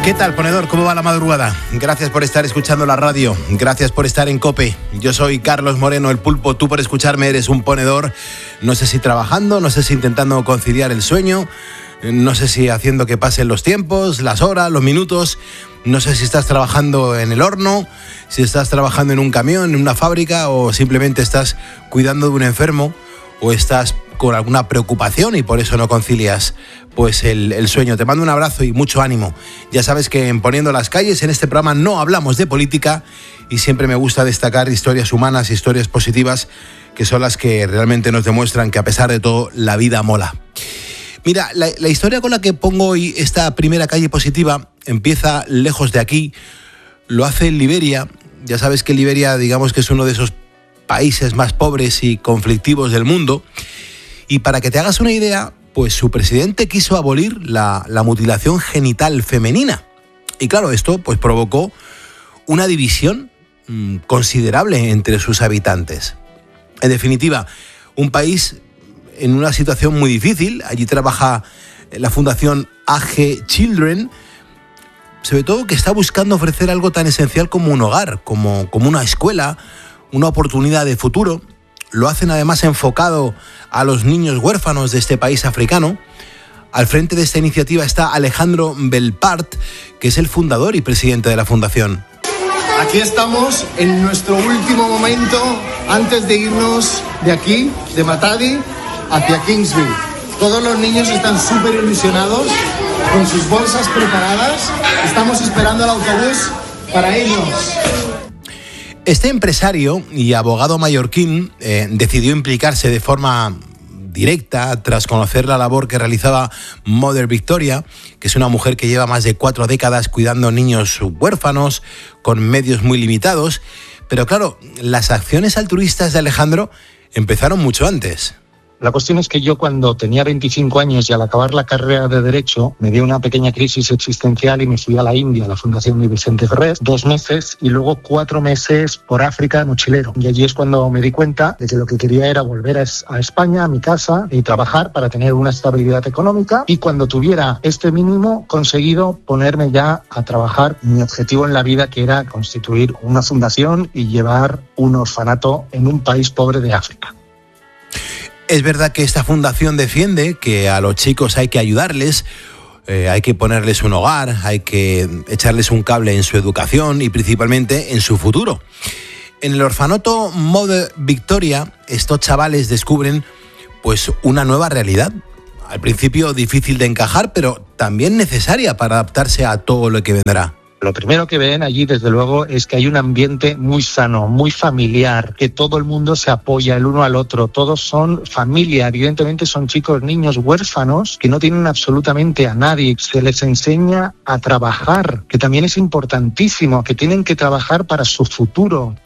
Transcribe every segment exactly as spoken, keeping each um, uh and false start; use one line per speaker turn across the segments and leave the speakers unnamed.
¿Qué tal, ponedor? ¿Cómo va la madrugada? Gracias por estar escuchando la radio, gracias por estar en COPE. Yo soy Carlos Moreno, el Pulpo. Tú por escucharme eres un ponedor. No sé si trabajando, no sé si intentando conciliar el sueño, no sé si haciendo que pasen los tiempos, las horas, los minutos. No sé si estás trabajando en el horno, si estás trabajando en un camión, en una fábrica, o simplemente estás cuidando de un enfermo, o estás con alguna preocupación y por eso no concilias pues el, el sueño. Te mando un abrazo y mucho ánimo. Ya sabes que en Poniendo las Calles, en este programa no hablamos de política y siempre me gusta destacar historias humanas, historias positivas, que son las que realmente nos demuestran que a pesar de todo la vida mola. Mira, la, la historia con la que pongo hoy esta primera calle positiva empieza lejos de aquí, lo hace en Liberia. Ya sabes que Liberia, digamos que es uno de esos países más pobres y conflictivos del mundo. Y para que te hagas una idea, pues su presidente quiso abolir la, la mutilación genital femenina. Y claro, esto pues provocó una división mmm, considerable entre sus habitantes. En definitiva, un país en una situación muy difícil. Allí trabaja la fundación A G Children, sobre todo que está buscando ofrecer algo tan esencial como un hogar, como, como una escuela, una oportunidad de futuro. Lo hacen además enfocado a los niños huérfanos de este país africano. Al frente de esta iniciativa está Alejandro Belpart, que es el fundador y presidente de la fundación.
Aquí estamos en nuestro último momento antes de irnos de aquí, de Matadi, hacia Kingsville. Todos los niños están súper ilusionados, con sus bolsas preparadas. Estamos esperando el autobús para ellos.
Este empresario y abogado mallorquín eh, decidió implicarse de forma directa tras conocer la labor que realizaba Mother Victoria, que es una mujer que lleva más de cuatro décadas cuidando niños huérfanos con medios muy limitados. Pero claro, las acciones altruistas de Alejandro empezaron mucho antes.
La cuestión es que yo cuando tenía veinticinco años y al acabar la carrera de Derecho me dio una pequeña crisis existencial y me fui a la India, a la Fundación de Vicente Ferrer, dos meses y luego cuatro meses por África de mochilero. Y allí es cuando me di cuenta de que lo que quería era volver a España, a mi casa, y trabajar para tener una estabilidad económica. Y cuando tuviera este mínimo conseguido, ponerme ya a trabajar mi objetivo en la vida, que era constituir una fundación y llevar un orfanato en un país pobre de África.
Es verdad que esta fundación defiende que a los chicos hay que ayudarles, eh, hay que ponerles un hogar, hay que echarles un cable en su educación y principalmente en su futuro. En el orfanato Mother Victoria, estos chavales descubren pues una nueva realidad. Al principio difícil de encajar, pero también necesaria para adaptarse a todo lo que vendrá.
Lo primero que ven allí, desde luego, es que hay un ambiente muy sano, muy familiar, que todo el mundo se apoya el uno al otro, todos son familia, evidentemente son chicos, niños huérfanos que no tienen absolutamente a nadie, se les enseña a trabajar, que también es importantísimo, que tienen que trabajar para su futuro.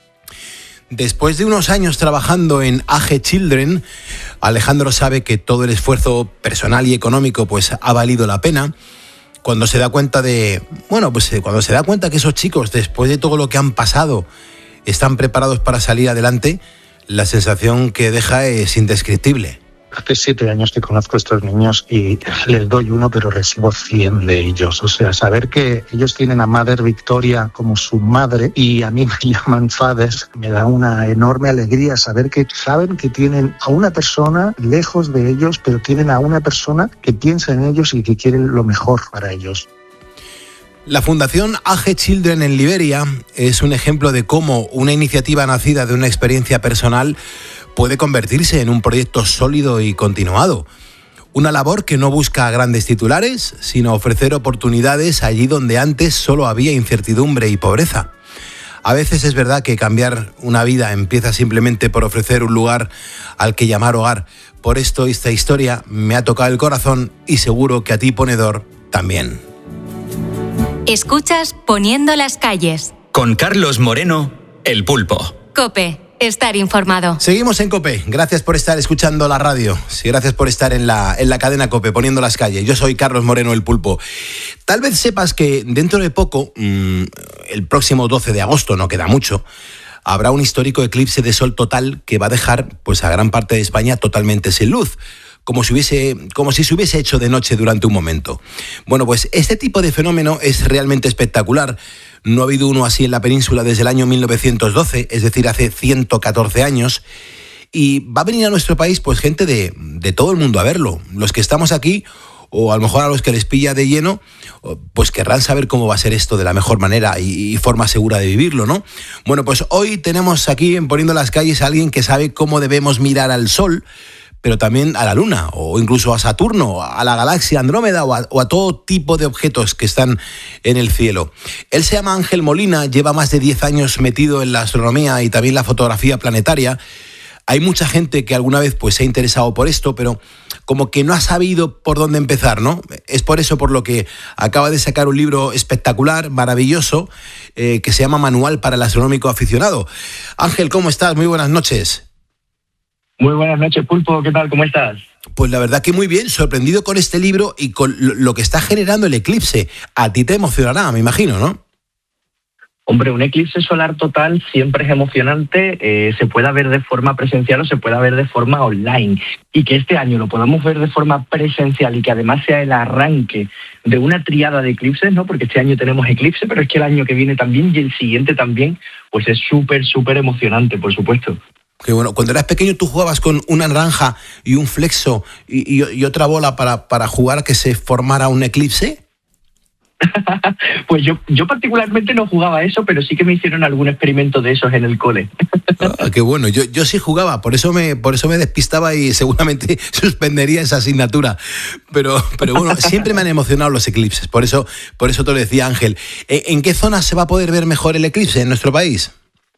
Después de unos años trabajando en A G Children, Alejandro sabe que todo el esfuerzo personal y económico pues ha valido la pena. Cuando se da cuenta de, bueno, pues cuando se da cuenta que esos chicos, después de todo lo que han pasado, están preparados para salir adelante, la sensación que deja es indescriptible.
Hace siete años que conozco a estos niños y les doy uno, pero recibo cien de ellos. O sea, saber que ellos tienen a Mother Victoria como su madre y a mí me llaman fathers, me da una enorme alegría saber que saben que tienen a una persona lejos de ellos, pero tienen a una persona que piensa en ellos y que quiere lo mejor para ellos.
La Fundación A G Children en Liberia es un ejemplo de cómo una iniciativa nacida de una experiencia personal puede convertirse en un proyecto sólido y continuado. Una labor que no busca grandes titulares, sino ofrecer oportunidades allí donde antes solo había incertidumbre y pobreza. A veces es verdad que cambiar una vida empieza simplemente por ofrecer un lugar al que llamar hogar. Por esto esta historia me ha tocado el corazón y seguro que a ti, ponedor, también.
Escuchas Poniendo las Calles.
Con Carlos Moreno, el Pulpo.
COPE. Estar informado.
Seguimos en COPE. Gracias por estar escuchando la radio. Sí, gracias por estar en la, en la cadena COPE, Poniendo las Calles. Yo soy Carlos Moreno, el Pulpo. Tal vez sepas que dentro de poco, mmm, el próximo doce de agosto, no queda mucho, habrá un histórico eclipse de sol total que va a dejar pues, a gran parte de España totalmente sin luz. como si hubiese, como si se hubiese hecho de noche durante un momento. Bueno, pues este tipo de fenómeno es realmente espectacular. No ha habido uno así en la península desde el año mil novecientos doce, es decir, hace ciento catorce años. Y va a venir a nuestro país pues gente de, de todo el mundo a verlo. Los que estamos aquí, o a lo mejor a los que les pilla de lleno, pues querrán saber cómo va a ser esto de la mejor manera y, y forma segura de vivirlo, ¿no? Bueno, pues hoy tenemos aquí en Poniendo las Calles a alguien que sabe cómo debemos mirar al Sol, pero también a la Luna, o incluso a Saturno, a la galaxia Andrómeda, o a, o a todo tipo de objetos que están en el cielo. Él se llama Ángel Molina, lleva más de diez años metido en la astronomía y también la fotografía planetaria. Hay mucha gente que alguna vez pues, se ha interesado por esto, pero como que no ha sabido por dónde empezar, ¿no? Es por eso por lo que acaba de sacar un libro espectacular, maravilloso, eh, que se llama Manual para el Astronómico Aficionado. Ángel, ¿cómo estás? Muy buenas noches.
Muy buenas noches, Pulpo. ¿Qué tal? ¿Cómo estás?
Pues la verdad que muy bien, sorprendido con este libro y con lo que está generando el eclipse. A ti te emocionará, me imagino, ¿no?
Hombre, un eclipse solar total siempre es emocionante, eh, se pueda ver de forma presencial o se pueda ver de forma online. Y que este año lo podamos ver de forma presencial y que además sea el arranque de una triada de eclipses, ¿no? Porque este año tenemos eclipse, pero es que el año que viene también y el siguiente también, pues es súper, súper emocionante, por supuesto.
Que bueno, cuando eras pequeño tú jugabas con una naranja y un flexo y, y, y otra bola para, para jugar que se formara un eclipse.
Pues yo, yo particularmente no jugaba eso, pero sí que me hicieron algún experimento de esos en el cole.
Ah, qué bueno, yo, yo sí jugaba, por eso me, por eso me despistaba y seguramente suspendería esa asignatura. Pero, pero bueno, siempre me han emocionado los eclipses, por eso, por eso te lo decía Ángel. ¿En qué zona se va a poder ver mejor el eclipse en nuestro país?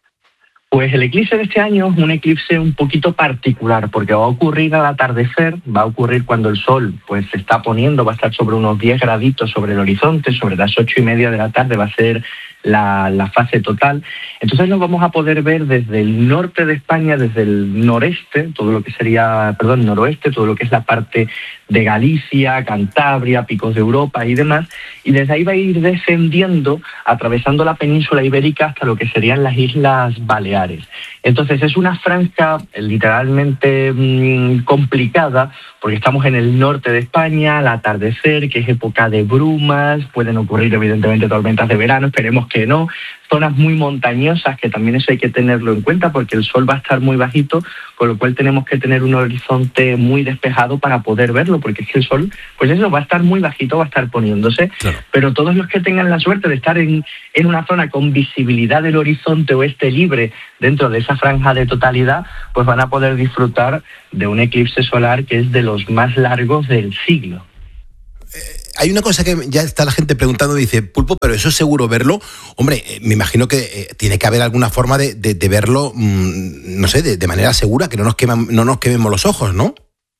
Pues el eclipse de este año es un eclipse un poquito particular, porque va a ocurrir al atardecer, va a ocurrir cuando el sol pues se está poniendo, va a estar sobre unos diez graditos sobre el horizonte, sobre las ocho y media de la tarde va a ser la, la fase total. Entonces lo vamos a poder ver desde el norte de España, desde el noreste, todo lo que sería, perdón, noroeste, todo lo que es la parte de Galicia, Cantabria, Picos de Europa y demás, y desde ahí va a ir descendiendo, atravesando la península ibérica hasta lo que serían las Islas Baleares. Entonces es una franja literalmente mmm, complicada, porque estamos en el norte de España, al atardecer, que es época de brumas, pueden ocurrir evidentemente tormentas de verano, esperemos que no, zonas muy montañosas, que también eso hay que tenerlo en cuenta, porque el sol va a estar muy bajito, con lo cual tenemos que tener un horizonte muy despejado para poder verlo, porque es que el sol, pues eso, va a estar muy bajito, va a estar poniéndose, claro. Pero todos los que tengan la suerte de estar en, en una zona con visibilidad del horizonte oeste libre dentro de esa franja de totalidad, pues van a poder disfrutar de un eclipse solar que es de los más largos del siglo.
Hay una cosa que ya está la gente preguntando, dice, Pulpo, pero eso es seguro verlo. Hombre, eh, me imagino que eh, tiene que haber alguna forma de, de, de verlo, mmm, no sé, de, de manera segura, que no nos, queman, no nos quememos los ojos, ¿no?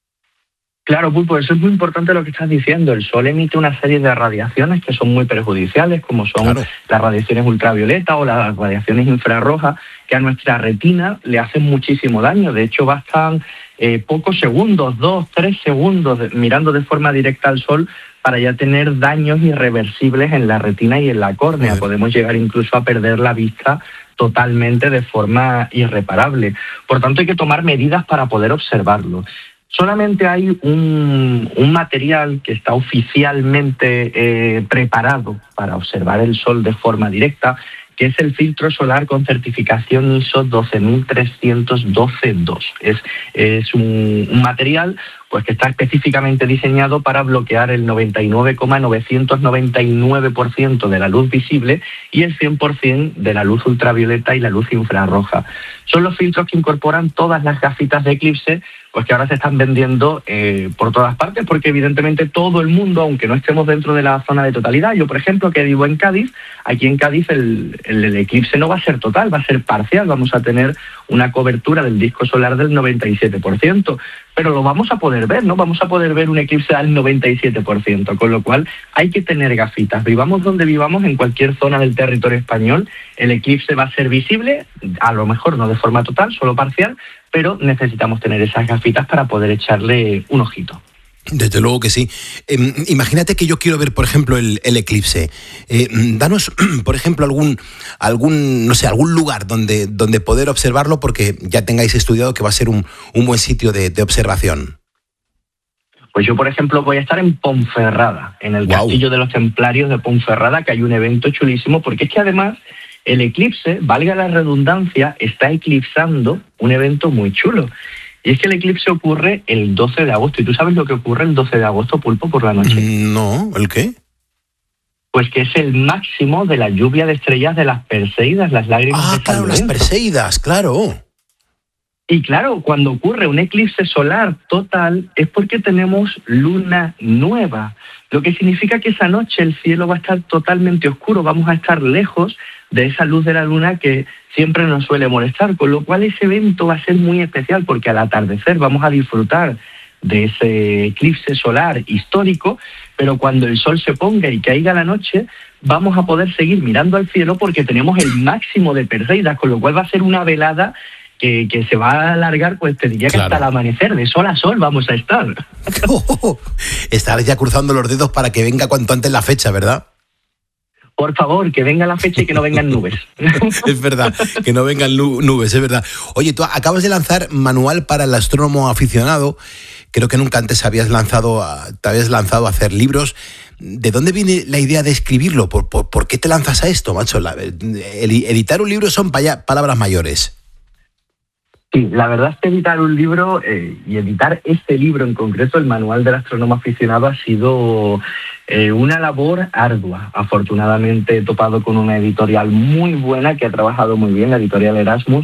Claro, Pulpo, eso es muy importante lo que estás diciendo. El sol emite una serie de radiaciones que son muy perjudiciales, como son claro. las radiaciones ultravioletas o las radiaciones infrarrojas, que a nuestra retina le hacen muchísimo daño. De hecho, bastan eh, pocos segundos, dos, tres segundos, de, mirando de forma directa al sol, para ya tener daños irreversibles en la retina y en la córnea. Podemos llegar incluso a perder la vista totalmente de forma irreparable. Por tanto, hay que tomar medidas para poder observarlo. Solamente hay un, un material que está oficialmente eh, preparado para observar el sol de forma directa, que es el filtro solar con certificación I S O doce mil trescientos doce punto dos. Es, es un, un material pues que está específicamente diseñado para bloquear el noventa y nueve coma novecientos noventa y nueve por ciento de la luz visible y el cien por ciento de la luz ultravioleta y la luz infrarroja. Son los filtros que incorporan todas las gafitas de eclipse, pues que ahora se están vendiendo eh, por todas partes, porque evidentemente todo el mundo, aunque no estemos dentro de la zona de totalidad, yo por ejemplo que vivo en Cádiz, aquí en Cádiz el, el, el eclipse no va a ser total, va a ser parcial, vamos a tener una cobertura del disco solar del noventa y siete por ciento, pero lo vamos a poder ver, ¿no? Vamos a poder ver un eclipse al noventa y siete por ciento, con lo cual hay que tener gafitas. Vivamos donde vivamos, en cualquier zona del territorio español, el eclipse va a ser visible, a lo mejor no de forma total, solo parcial, pero necesitamos tener esas gafitas para poder echarle un ojito.
Desde luego que sí. Eh, imagínate que yo quiero ver, por ejemplo, el, el eclipse. Eh, danos, por ejemplo, algún, algún, no sé, algún lugar donde, donde poder observarlo, porque ya tengáis estudiado que va a ser un, un buen sitio de, de observación.
Pues yo, por ejemplo, voy a estar en Ponferrada, en el wow. Castillo de los Templarios de Ponferrada, que hay un evento chulísimo, porque es que además el eclipse, valga la redundancia, está eclipsando un evento muy chulo. Y es que el eclipse ocurre el doce de agosto. ¿Y tú sabes lo que ocurre el doce de agosto, Pulpo, por la noche?
No, ¿el qué?
Pues que es el máximo de la lluvia de estrellas de las Perseidas, las lágrimas
ah,
de San
claro,
Lorenzo.
Las Perseidas, claro.
Y claro, cuando ocurre un eclipse solar total es porque tenemos luna nueva, lo que significa que esa noche el cielo va a estar totalmente oscuro, vamos a estar lejos de esa luz de la luna que siempre nos suele molestar, con lo cual ese evento va a ser muy especial porque al atardecer vamos a disfrutar de ese eclipse solar histórico, pero cuando el sol se ponga y caiga la noche vamos a poder seguir mirando al cielo porque tenemos el máximo de Perseidas, con lo cual va a ser una velada Que, que se va a alargar, pues te diría que claro. hasta el amanecer, de sol a sol vamos a estar.
Oh, estar ya cruzando los dedos para que venga cuanto antes la fecha, ¿verdad?
Por favor, que venga la fecha y que no vengan nubes.
Es verdad, que no vengan nubes, es verdad. Oye, tú acabas de lanzar Manual para el astrónomo aficionado. Creo que nunca antes habías lanzado, te habías lanzado a hacer libros. ¿De dónde viene la idea de escribirlo? ¿Por, por, por qué te lanzas a esto, macho? La, el, editar un libro son paya, palabras mayores.
Sí, la verdad es que editar un libro eh, y editar este libro en concreto, el Manual del Astrónomo Aficionado, ha sido eh, una labor ardua. Afortunadamente he topado con una editorial muy buena que ha trabajado muy bien, la editorial Erasmus,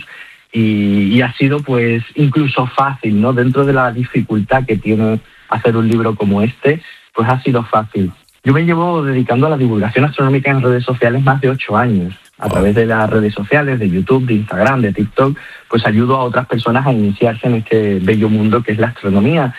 y, y ha sido pues incluso fácil, ¿no? Dentro de la dificultad que tiene hacer un libro como este, pues ha sido fácil. Yo me llevo dedicando a la divulgación astronómica en redes sociales más de ocho años. A través de las redes sociales, de YouTube, de Instagram, de TikTok, pues ayudo a otras personas a iniciarse en este bello mundo que es la astronomía.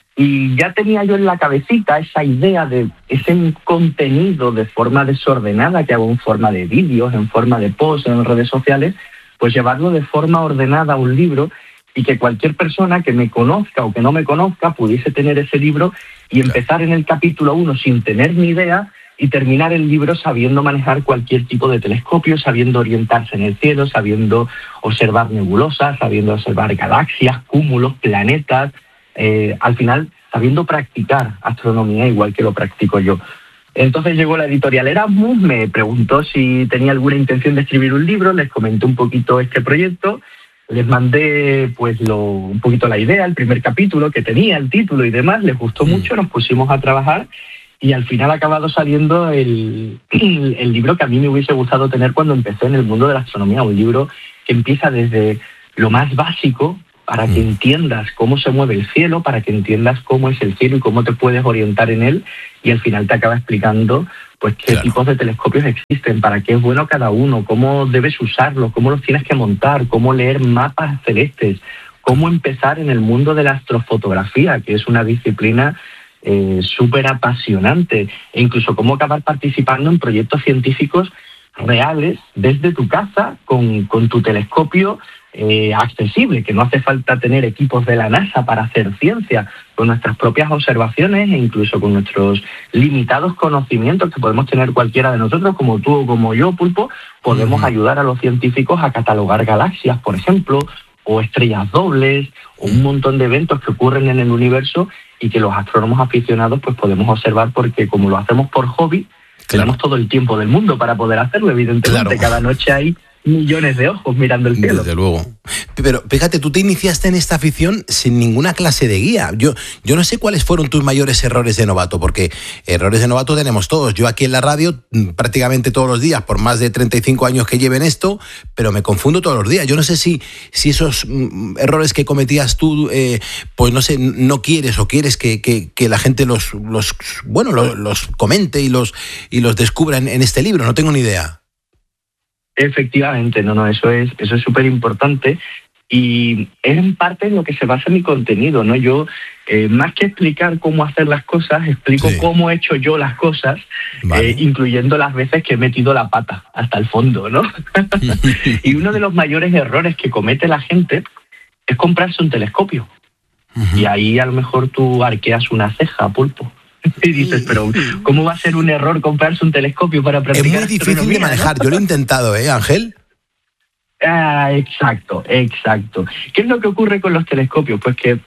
Y ya tenía yo en la cabecita esa idea de ese contenido de forma desordenada que hago en forma de vídeos, en forma de posts en redes sociales, pues llevarlo de forma ordenada a un libro y que cualquier persona que me conozca o que no me conozca pudiese tener ese libro y empezar en el capítulo uno sin tener ni idea y terminar el libro sabiendo manejar cualquier tipo de telescopio, sabiendo orientarse en el cielo, sabiendo observar nebulosas, sabiendo observar galaxias, cúmulos, planetas, eh, al final sabiendo practicar astronomía igual que lo practico yo. Entonces llegó la editorial Erasmus, me preguntó si tenía alguna intención de escribir un libro, les comenté un poquito este proyecto, les mandé pues lo, un poquito la idea, el primer capítulo que tenía, el título y demás, les gustó mucho, nos pusimos a trabajar. Y al final ha acabado saliendo el, el, el libro que a mí me hubiese gustado tener cuando empecé en el mundo de la astronomía, un libro que empieza desde lo más básico para que entiendas cómo se mueve el cielo, para que entiendas cómo es el cielo y cómo te puedes orientar en él, y al final te acaba explicando pues qué claro. tipos de telescopios existen, para qué es bueno cada uno, cómo debes usarlos, cómo los tienes que montar, cómo leer mapas celestes, cómo empezar en el mundo de la astrofotografía, que es una disciplina Eh, súper apasionante, e incluso cómo acabar participando en proyectos científicos reales desde tu casa con, con tu telescopio eh, accesible, que no hace falta tener equipos de la NASA para hacer ciencia, con nuestras propias observaciones e incluso con nuestros limitados conocimientos que podemos tener cualquiera de nosotros, como tú o como yo, Pulpo, podemos uh-huh. ayudar a los científicos a catalogar galaxias, por ejemplo, o estrellas dobles, o un montón de eventos que ocurren en el universo y que los astrónomos aficionados pues podemos observar porque como lo hacemos por hobby, claro. tenemos todo el tiempo del mundo para poder hacerlo, evidentemente. Claro. Cada noche hay millones de ojos mirando el cielo.
Desde luego. Pero fíjate, tú te iniciaste en esta afición sin ninguna clase de guía. Yo, yo no sé cuáles fueron tus mayores errores de novato, porque errores de novato tenemos todos. Yo aquí en la radio prácticamente todos los días, por más de treinta y cinco años que lleven esto, pero me confundo todos los días. Yo no sé si, si esos mm, errores que cometías tú, eh, pues no sé, no quieres o quieres que, que, que la gente los, los bueno, los, los comente y los, y los descubra en, en este libro. No tengo ni idea.
Efectivamente, no, no, eso es eso es súper importante y es en parte en lo que se basa mi contenido, ¿no? Yo, eh, más que explicar cómo hacer las cosas, explico sí. cómo he hecho yo las cosas, vale. eh, incluyendo las veces que he metido la pata hasta el fondo, ¿no? Y uno de los mayores errores que comete la gente es comprarse un telescopio. Uh-huh. Y ahí a lo mejor tú arqueas una ceja, Pulpo. Y dices, pero ¿cómo va a ser un error comprarse un telescopio para practicar?
Es muy difícil de manejar, ¿no? Yo lo he intentado, ¿eh, Ángel?
Ah, exacto, exacto. ¿Qué es lo que ocurre con los telescopios? Pues que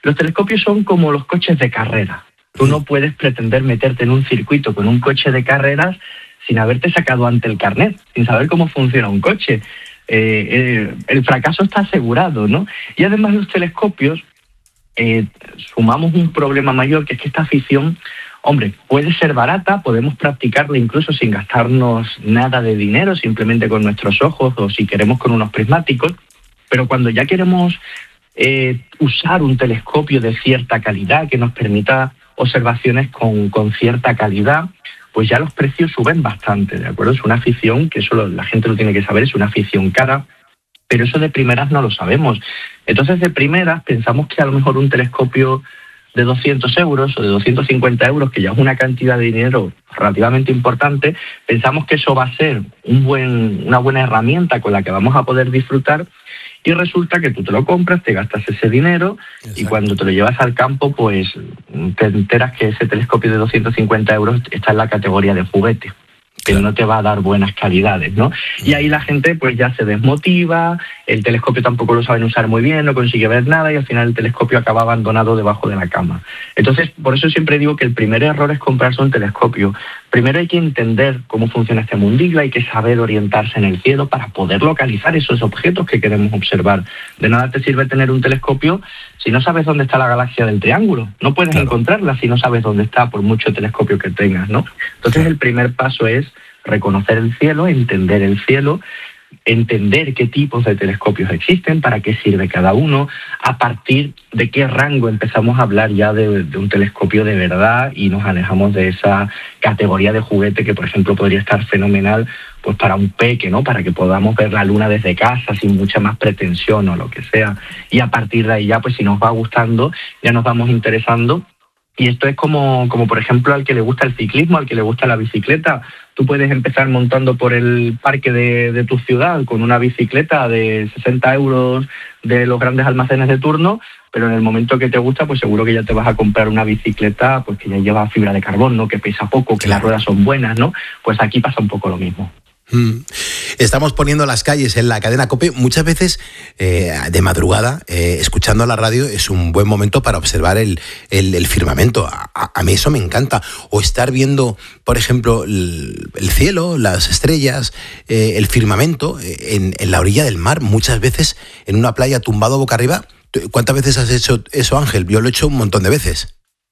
Los telescopios son como los coches de carrera. Tú no puedes pretender meterte en un circuito con un coche de carreras sin haberte sacado ante el carnet, sin saber cómo funciona un coche. Eh, eh, el fracaso está asegurado, ¿no? Y además los telescopios, eh, sumamos un problema mayor, que es que esta afición, hombre, puede ser barata, podemos practicarla incluso sin gastarnos nada de dinero, simplemente con nuestros ojos o si queremos con unos prismáticos, pero cuando ya queremos eh, usar un telescopio de cierta calidad que nos permita observaciones con, con cierta calidad, pues ya los precios suben bastante, ¿de acuerdo? Es una afición que eso lo, la gente lo tiene que saber, es una afición cara, pero eso de primeras no lo sabemos. Entonces, de primeras pensamos que a lo mejor un telescopio de doscientos euros o de doscientos cincuenta euros, que ya es una cantidad de dinero relativamente importante, pensamos que eso va a ser un buen, una buena herramienta con la que vamos a poder disfrutar, y resulta que tú te lo compras, te gastas ese dinero. Exacto. Y cuando te lo llevas al campo, pues te enteras que ese telescopio de doscientos cincuenta euros está en la categoría de juguete, que no te va a dar buenas calidades, ¿no? Y ahí la gente pues ya se desmotiva, el telescopio tampoco lo saben usar muy bien, no consigue ver nada y al final el telescopio acaba abandonado debajo de la cama. Entonces, por eso siempre digo que el primer error es comprarse un telescopio. Primero hay que entender cómo funciona este mundillo, hay que saber orientarse en el cielo para poder localizar esos objetos que queremos observar. De nada te sirve tener un telescopio si no sabes dónde está la galaxia del triángulo. No puedes claro. encontrarla si no sabes dónde está, por mucho telescopio que tengas, ¿no? Entonces el primer paso es reconocer el cielo, entender el cielo, entender qué tipos de telescopios existen, para qué sirve cada uno, a partir de qué rango empezamos a hablar ya de, de un telescopio de verdad y nos alejamos de esa categoría de juguete que, por ejemplo, podría estar fenomenal pues para un peque, ¿no? Para que podamos ver la luna desde casa sin mucha más pretensión o lo que sea. Y a partir de ahí ya, pues si nos va gustando, ya nos vamos interesando. Y esto es como, como, por ejemplo, al que le gusta el ciclismo, al que le gusta la bicicleta. Tú puedes empezar montando por el parque de, de tu ciudad con una bicicleta de sesenta euros de los grandes almacenes de turno, pero en el momento que te gusta, pues seguro que ya te vas a comprar una bicicleta pues que ya lleva fibra de carbón, ¿no? Que pesa poco, que las ruedas son buenas, ¿no? Pues aquí pasa un poco lo mismo.
Mm. Estamos poniendo las calles en la cadena COPE. Muchas veces eh, de madrugada, eh, escuchando la radio, es un buen momento para observar el, el, el firmamento. A, a mí eso me encanta. O estar viendo, por ejemplo, el, el cielo, las estrellas, eh, el firmamento en, en la orilla del mar, muchas veces en una playa tumbado boca arriba. ¿Cuántas veces has hecho eso, Ángel? Yo lo he hecho un montón de veces.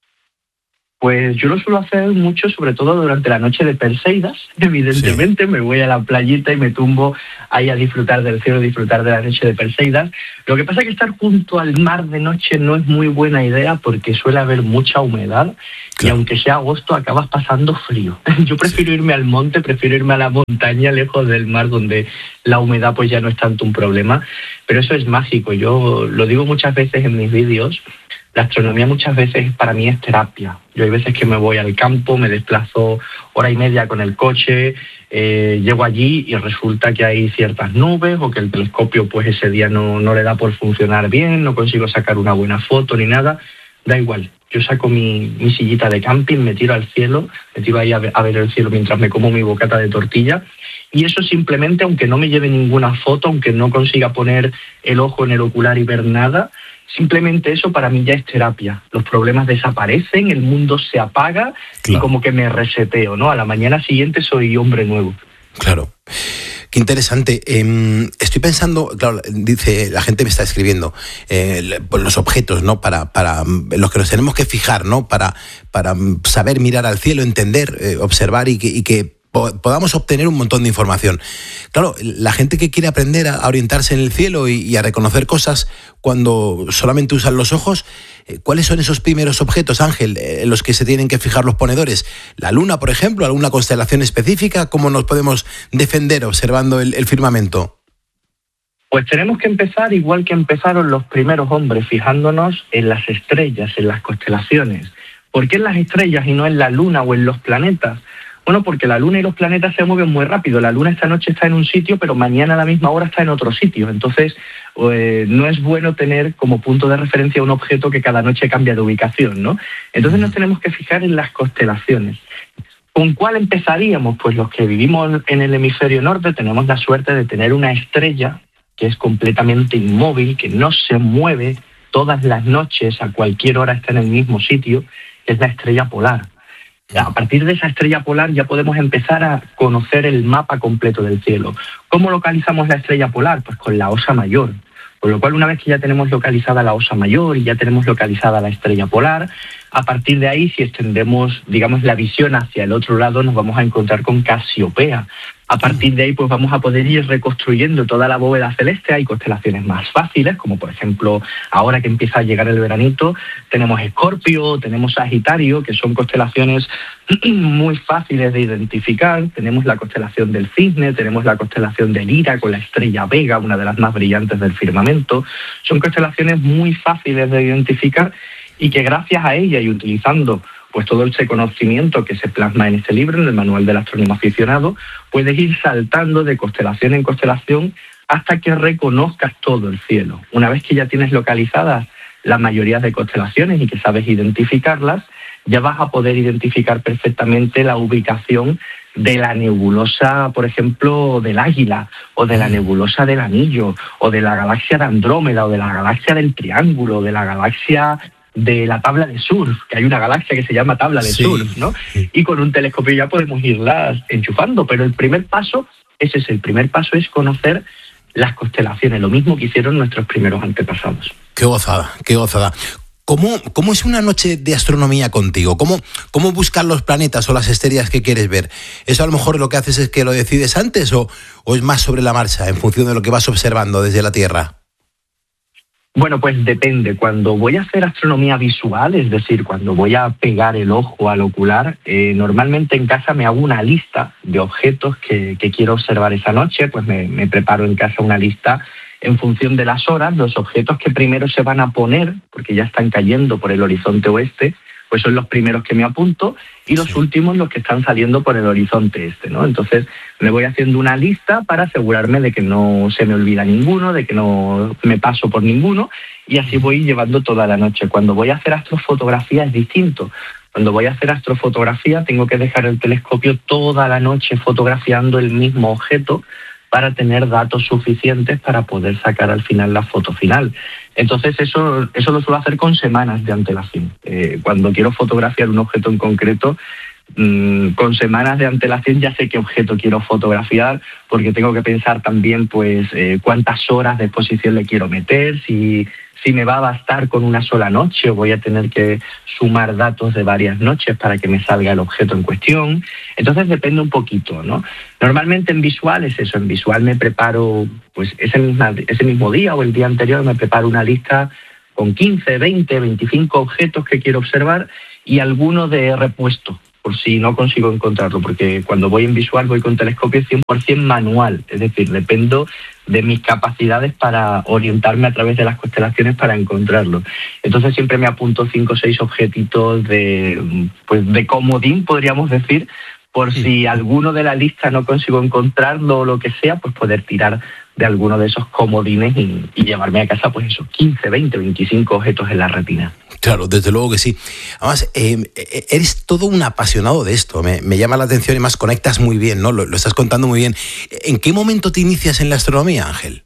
Pues yo lo suelo hacer mucho, sobre todo durante la noche de Perseidas. Evidentemente, sí. Me voy a la playita y me tumbo ahí a disfrutar del cielo, disfrutar de la noche de Perseidas. Lo que pasa es que estar junto al mar de noche no es muy buena idea porque suele haber mucha humedad. Claro. Y aunque sea agosto, acabas pasando frío. Yo prefiero sí. irme al monte, prefiero irme a la montaña, lejos del mar, donde la humedad pues ya no es tanto un problema. Pero eso es mágico. Yo lo digo muchas veces en mis vídeos. La astronomía muchas veces para mí es terapia. Yo hay veces que me voy al campo, me desplazo hora y media con el coche, eh, llego allí y resulta que hay ciertas nubes o que el telescopio pues ese día no, no le da por funcionar bien, no consigo sacar una buena foto ni nada. Da igual, yo saco mi, mi sillita de camping, me tiro al cielo, me tiro ahí a ver, a ver el cielo mientras me como mi bocata de tortilla. Y eso simplemente, aunque no me lleve ninguna foto, aunque no consiga poner el ojo en el ocular y ver nada, simplemente eso para mí ya es terapia. Los problemas desaparecen, el mundo se apaga claro. y como que me reseteo, ¿no? A la mañana siguiente soy hombre nuevo.
Claro. Qué interesante. Eh, estoy pensando, claro, dice, la gente me está escribiendo, eh, los objetos, ¿no? Para, para los que nos tenemos que fijar, ¿no? Para, para saber mirar al cielo, entender, eh, observar y que, y que podamos obtener un montón de información. Claro, la gente que quiere aprender a orientarse en el cielo y, y a reconocer cosas cuando solamente usan los ojos, ¿cuáles son esos primeros objetos, Ángel, en los que se tienen que fijar los ponedores? ¿La luna, por ejemplo? ¿Alguna constelación específica? ¿Cómo nos podemos defender observando el, el firmamento?
Pues tenemos que empezar igual que empezaron los primeros hombres, fijándonos en las estrellas, en las constelaciones. ¿Por qué en las estrellas y no en la luna o en los planetas? Bueno, porque la luna y los planetas se mueven muy rápido. La luna esta noche está en un sitio, pero mañana a la misma hora está en otro sitio. Entonces, eh, no es bueno tener como punto de referencia un objeto que cada noche cambia de ubicación, ¿no? Entonces nos tenemos que fijar en las constelaciones. ¿Con cuál empezaríamos? Pues los que vivimos en el hemisferio norte tenemos la suerte de tener una estrella que es completamente inmóvil, que no se mueve todas las noches, a cualquier hora, está en el mismo sitio, que es la estrella polar. A partir de esa estrella polar ya podemos empezar a conocer el mapa completo del cielo. ¿Cómo localizamos la estrella polar? Pues con la Osa Mayor. Con lo cual, una vez que ya tenemos localizada la Osa Mayor y ya tenemos localizada la estrella polar, a partir de ahí, si extendemos, digamos, la visión hacia el otro lado, nos vamos a encontrar con Casiopea. A partir de ahí, pues vamos a poder ir reconstruyendo toda la bóveda celeste. Hay constelaciones más fáciles, como por ejemplo, ahora que empieza a llegar el veranito, tenemos Escorpio, tenemos Sagitario, que son constelaciones muy fáciles de identificar. Tenemos la constelación del Cisne, tenemos la constelación de Lira con la estrella Vega, una de las más brillantes del firmamento. Son constelaciones muy fáciles de identificar y que gracias a ella y utilizando pues todo ese conocimiento que se plasma en este libro, en el Manual del Astrónomo Aficionado, puedes ir saltando de constelación en constelación hasta que reconozcas todo el cielo. Una vez que ya tienes localizadas la mayoría de constelaciones y que sabes identificarlas, ya vas a poder identificar perfectamente la ubicación de la nebulosa, por ejemplo, del Águila, o de la nebulosa del Anillo, o de la galaxia de Andrómeda, o de la galaxia del Triángulo, o de la galaxia de la tabla de surf, que hay una galaxia que se llama tabla de sí. surf, ¿no? Y con un telescopio ya podemos irlas enchufando, pero el primer paso, ese es el primer paso, es conocer las constelaciones, lo mismo que hicieron nuestros primeros antepasados.
Qué gozada, qué gozada. ¿Cómo, cómo es una noche de astronomía contigo? ¿Cómo, ¿Cómo buscar los planetas o las estrellas que quieres ver? ¿Eso a lo mejor lo que haces es que lo decides antes o, o es más sobre la marcha, en función de lo que vas observando desde la Tierra?
Bueno, pues depende. Cuando voy a hacer astronomía visual, es decir, cuando voy a pegar el ojo al ocular, eh, normalmente en casa me hago una lista de objetos que, que quiero observar esa noche, pues me, me preparo en casa una lista en función de las horas, los objetos que primero se van a poner, porque ya están cayendo por el horizonte oeste, pues son los primeros que me apunto, y los sí. últimos los que están saliendo por el horizonte este, ¿no? Entonces me voy haciendo una lista para asegurarme de que no se me olvida ninguno, de que no me paso por ninguno, y así voy llevando toda la noche. Cuando voy a hacer astrofotografía es distinto. Cuando voy a hacer astrofotografía tengo que dejar el telescopio toda la noche fotografiando el mismo objeto para tener datos suficientes para poder sacar al final la foto final. Entonces eso, eso lo suelo hacer con semanas de antelación. Eh, cuando quiero fotografiar un objeto en concreto, mmm, con semanas de antelación ya sé qué objeto quiero fotografiar, porque tengo que pensar también pues eh, cuántas horas de exposición le quiero meter, si... si me va a bastar con una sola noche o voy a tener que sumar datos de varias noches para que me salga el objeto en cuestión. Entonces depende un poquito, ¿no? Normalmente en visual es eso, en visual me preparo, pues ese mismo, ese mismo día o el día anterior me preparo una lista con quince, veinte, veinticinco objetos que quiero observar y alguno de repuesto, por si no consigo encontrarlo, porque cuando voy en visual voy con telescopio cien por ciento manual, es decir, dependo de mis capacidades para orientarme a través de las constelaciones para encontrarlo. Entonces siempre me apunto cinco o seis objetitos de, pues, de comodín, podríamos decir, por sí. si alguno de la lista no consigo encontrarlo o lo que sea, pues poder tirar de alguno de esos comodines y, y llevarme a casa, pues esos quince, veinte, veinticinco objetos en la retina.
Claro, desde luego que sí. Además, eh, eres todo un apasionado de esto. Me, me llama la atención y más conectas muy bien, ¿no? Lo, lo estás contando muy bien. ¿En qué momento te inicias en la astronomía, Ángel?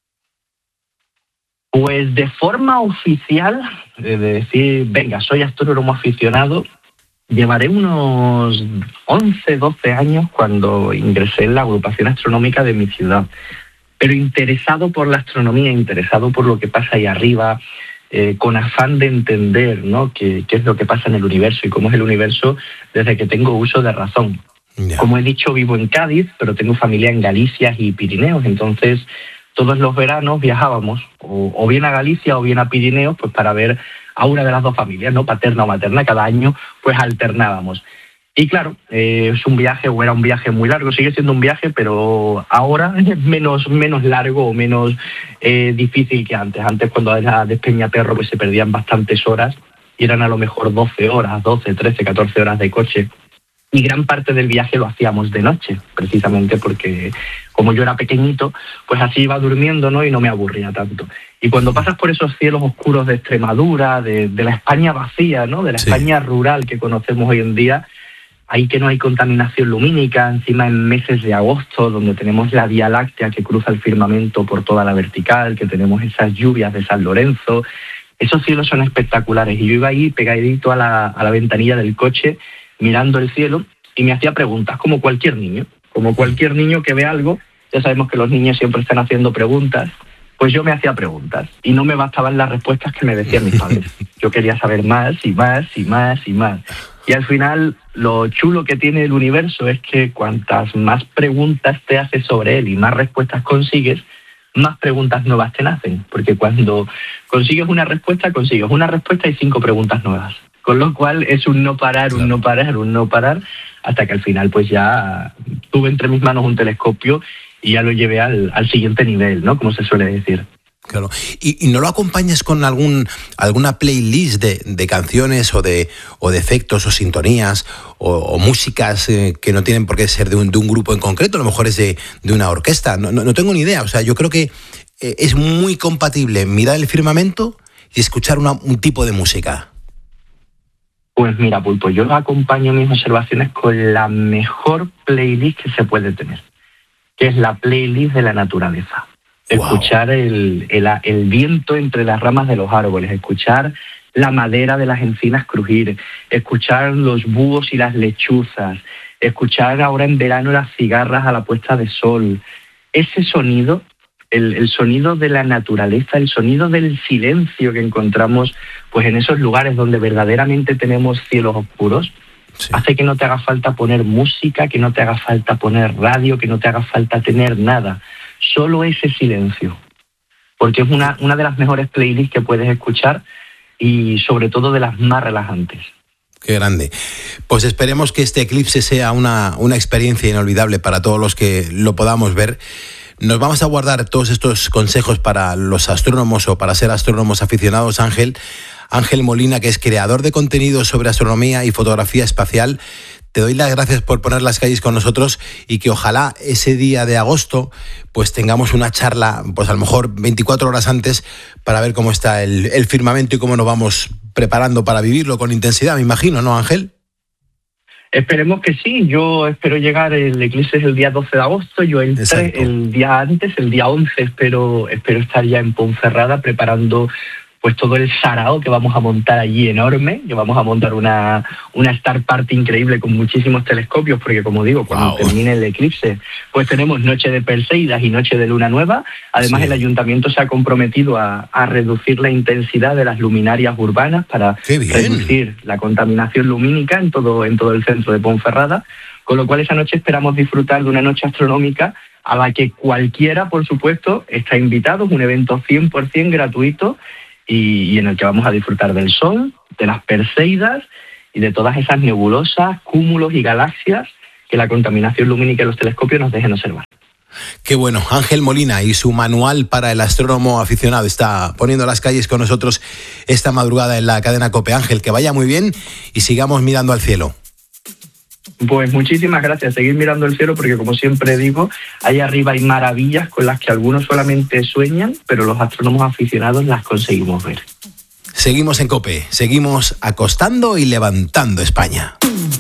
Pues de forma oficial, de decir, venga, soy astrónomo aficionado, llevaré unos once, doce años cuando ingresé en la agrupación astronómica de mi ciudad. Pero interesado por la astronomía, interesado por lo que pasa ahí arriba, eh, con afán de entender, ¿no?, qué, qué es lo que pasa en el universo y cómo es el universo desde que tengo uso de razón. Yeah. Como he dicho, vivo en Cádiz, pero tengo familia en Galicia y Pirineos, entonces todos los veranos viajábamos o, o bien a Galicia o bien a Pirineos, pues para ver a una de las dos familias, ¿no?, paterna o materna. Cada año pues alternábamos. Y claro, eh, es un viaje, o era un viaje muy largo, sigue siendo un viaje, pero ahora es menos, menos largo o menos eh, difícil que antes. Antes, cuando era de Peñaperro, pues se perdían bastantes horas y eran a lo mejor doce horas, doce, trece, catorce horas de coche. Y gran parte del viaje lo hacíamos de noche, precisamente porque como yo era pequeñito, pues así iba durmiendo, ¿no?, y no me aburría tanto. Y cuando pasas por esos cielos oscuros de Extremadura, de, de la España vacía, ¿no?, de la sí. España rural que conocemos hoy en día, ahí que no hay contaminación lumínica, encima en meses de agosto, donde tenemos la Vía Láctea que cruza el firmamento por toda la vertical, que tenemos esas lluvias de San Lorenzo, Esos cielos son espectaculares. Y yo iba ahí pegadito a la, a la ventanilla del coche, mirando el cielo, y me hacía preguntas, como cualquier niño. Como cualquier niño que ve algo, ya sabemos que los niños siempre están haciendo preguntas, pues yo me hacía preguntas. Y no me bastaban las respuestas que me decían mis padres. Yo quería saber más y más y más y más. Y al final, lo chulo que tiene el universo es que cuantas más preguntas te haces sobre él y más respuestas consigues, más preguntas nuevas te nacen. Porque cuando consigues una respuesta, consigues una respuesta y cinco preguntas nuevas. Con lo cual es un no parar, un no parar, un no parar, hasta que al final pues ya tuve entre mis manos un telescopio y ya lo llevé al, al siguiente nivel, ¿no? Como se suele decir.
Claro. ¿Y, y no lo acompañas con algún alguna playlist de, de canciones o de o de efectos o sintonías o, o músicas eh, que no tienen por qué ser de un, de un grupo en concreto? A lo mejor es de, de una orquesta. No, no, no tengo ni idea. O sea, yo creo que eh, es muy compatible mirar el firmamento y escuchar una, un tipo de música.
Pues mira, Pulpo, yo acompaño mis observaciones con la mejor playlist que se puede tener, que es la playlist de la naturaleza. Wow. Escuchar el, el, el viento entre las ramas de los árboles, escuchar la madera de las encinas crujir, escuchar los búhos y las lechuzas, escuchar ahora en verano las cigarras a la puesta de sol. Ese sonido, el, el sonido de la naturaleza, el sonido del silencio que encontramos pues en esos lugares donde verdaderamente tenemos cielos oscuros, sí, hace que no te haga falta poner música, que no te haga falta poner radio, que no te haga falta tener nada. Solo ese silencio. Porque es una, una de las mejores playlists que puedes escuchar y sobre todo de las más relajantes.
Qué grande. Pues esperemos que este eclipse sea una, una experiencia inolvidable para todos los que lo podamos ver. Nos vamos a guardar todos estos consejos para los astrónomos o para ser astrónomos aficionados, Ángel. Ángel Molina, que es creador de contenido sobre astronomía y fotografía espacial. Te doy las gracias por poner las calles con nosotros y que ojalá ese día de agosto pues tengamos una charla, pues a lo mejor veinticuatro horas antes, para ver cómo está el, el firmamento y cómo nos vamos preparando para vivirlo con intensidad, me imagino, ¿no, Ángel?
Esperemos que sí. Yo espero llegar, el eclipse es el día doce de agosto, yo el, tre, el día antes, el día once, espero, espero estar ya en Ponferrada preparando pues todo el sarao que vamos a montar allí enorme, que vamos a montar una, una Star Party increíble con muchísimos telescopios, porque como digo, cuando wow. termine el eclipse, pues tenemos noche de Perseidas y noche de luna nueva. Además, sí, el ayuntamiento se ha comprometido a, a reducir la intensidad de las luminarias urbanas para reducir la contaminación lumínica en todo, en todo el centro de Ponferrada, con lo cual esa noche esperamos disfrutar de una noche astronómica a la que cualquiera, por supuesto, está invitado. Es un evento cien por ciento gratuito, Y, y en el que vamos a disfrutar del Sol, de las Perseidas y de todas esas nebulosas, cúmulos y galaxias que la contaminación lumínica y los telescopios nos dejen observar.
Qué bueno. Ángel Molina y su manual para el astrónomo aficionado está poniendo las calles con nosotros esta madrugada en la cadena COPE. Ángel, que vaya muy bien y sigamos mirando al cielo.
Pues muchísimas gracias. Seguir mirando el cielo, porque como siempre digo, ahí arriba hay maravillas con las que algunos solamente sueñan, pero los astrónomos aficionados las conseguimos ver.
Seguimos en COPE, seguimos acostando y levantando España.